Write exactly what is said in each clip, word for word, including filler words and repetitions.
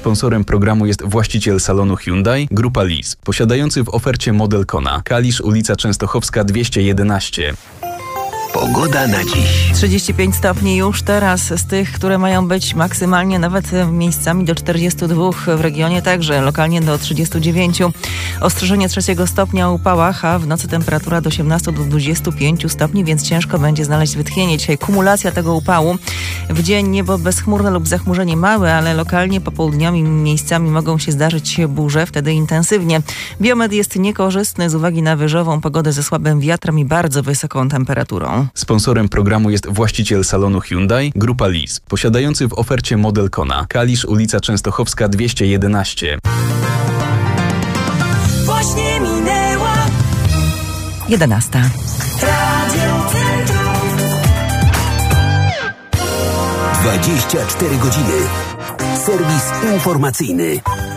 Sponsorem programu jest właściciel salonu Hyundai, Grupa Lis, posiadający w ofercie model Kona. Kalisz, ulica Częstochowska dwieście jedenaście. Pogoda na dziś. trzydzieści pięć stopni już teraz, z tych, które mają być maksymalnie nawet miejscami do czterdziestu dwóch, w regionie także lokalnie do trzydziestu dziewięciu. Ostrzeżenie trzeciego stopnia o upałach, a w nocy temperatura do osiemnastu do dwudziestu pięciu stopni, więc ciężko będzie znaleźć wytchnienie. Dzisiaj kumulacja tego upału. W dzień niebo bezchmurne lub zachmurzenie małe, ale lokalnie popołudniowymi miejscami mogą się zdarzyć burze, wtedy intensywnie. Biometr jest niekorzystny z uwagi na wyżową pogodę ze słabym wiatrem i bardzo wysoką temperaturą. Sponsorem programu jest właściciel salonu Hyundai, Grupa Lis, posiadający w ofercie model Kona. Kalisz, ulica Częstochowska dwieście jedenaście. Właśnie minęła jedenasta. Radio Centrum. dwadzieścia cztery godziny. Serwis informacyjny.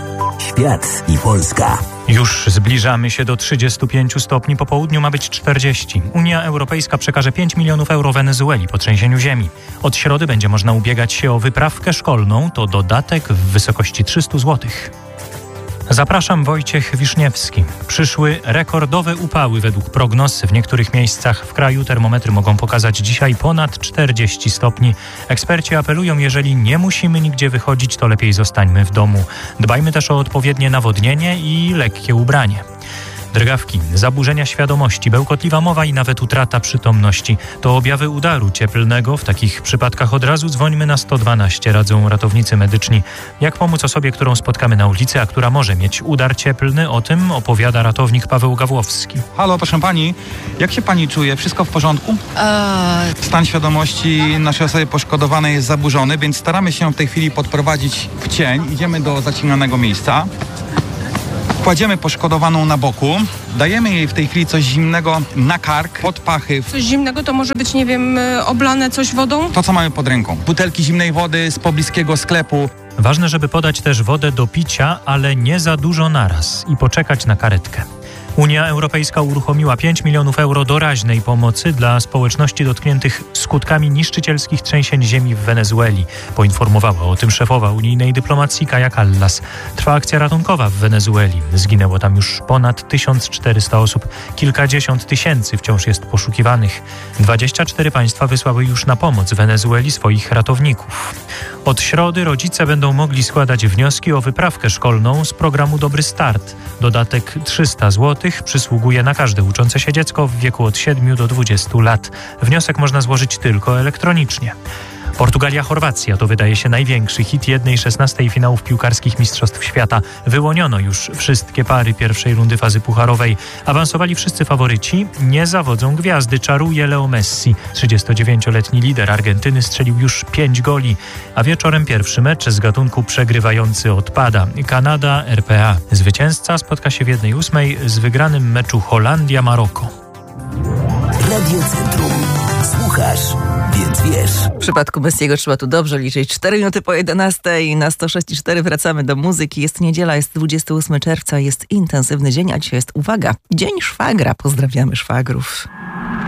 Świat i Polska. Już zbliżamy się do trzydziestu pięciu stopni, po południu ma być czterdzieści. Unia Europejska przekaże pięć milionów euro Wenezueli po trzęsieniu ziemi. Od środy będzie można ubiegać się o wyprawkę szkolną, to dodatek w wysokości trzysta złotych. Zapraszam, Wojciech Wiszniewski. Przyszły rekordowe upały według prognoz. W niektórych miejscach w kraju termometry mogą pokazać dzisiaj ponad czterdzieści stopni. Eksperci apelują, jeżeli nie musimy nigdzie wychodzić, to lepiej zostańmy w domu. Dbajmy też o odpowiednie nawodnienie i lekkie ubranie. Drgawki, zaburzenia świadomości, bełkotliwa mowa i nawet utrata przytomności to objawy udaru cieplnego. W takich przypadkach od razu dzwońmy na sto dwanaście, radzą ratownicy medyczni. Jak pomóc osobie, którą spotkamy na ulicy, a która może mieć udar cieplny? O tym opowiada ratownik Paweł Gawłowski. Halo, proszę pani, jak się pani czuje? Wszystko w porządku? Eee, Stan świadomości naszej osoby poszkodowanej jest zaburzony, więc staramy się w tej chwili podprowadzić w cień. Idziemy do zaciemnionego miejsca. Kładziemy poszkodowaną na boku, dajemy jej w tej chwili coś zimnego na kark, pod pachy. coś zimnego to może być, nie wiem, oblane coś wodą? To, co mamy pod ręką. Butelki zimnej wody z pobliskiego sklepu. Ważne, żeby podać też wodę do picia, ale nie za dużo naraz i poczekać na karetkę. Unia Europejska uruchomiła pięć milionów euro doraźnej pomocy dla społeczności dotkniętych skutkami niszczycielskich trzęsień ziemi w Wenezueli. Poinformowała o tym szefowa unijnej dyplomacji Kaja Kallas. Trwa akcja ratunkowa w Wenezueli. Zginęło tam już ponad tysiąc czterysta osób. Kilkadziesiąt tysięcy wciąż jest poszukiwanych. dwadzieścia cztery państwa wysłały już na pomoc Wenezueli swoich ratowników. Od środy rodzice będą mogli składać wnioski o wyprawkę szkolną z programu Dobry Start. Dodatek trzysta złotych przysługuje na każde uczące się dziecko w wieku od siedmiu do dwudziestu lat. Wniosek można złożyć tylko elektronicznie. Portugalia-Chorwacja to wydaje się największy hit jednej szesnastej finałów piłkarskich Mistrzostw Świata. Wyłoniono już wszystkie pary pierwszej rundy fazy pucharowej. Awansowali wszyscy faworyci. Nie zawodzą gwiazdy. Czaruje Leo Messi. trzydziestodziewięcioletni lider Argentyny strzelił już pięć goli. A wieczorem pierwszy mecz z gatunku przegrywający odpada. Kanada R P A. Zwycięzca spotka się w jednej ósmej z wygranym meczu Holandia-Maroko. Radio Centrum. Słuchasz, więc wiesz. W przypadku Messiego trzeba tu dobrze liczyć. cztery minuty po jedenastej na sto sześć i cztery wracamy do muzyki. Jest niedziela, jest dwudziestego ósmego czerwca, jest intensywny dzień, a dzisiaj jest, uwaga, Dzień Szwagra. Pozdrawiamy szwagrów.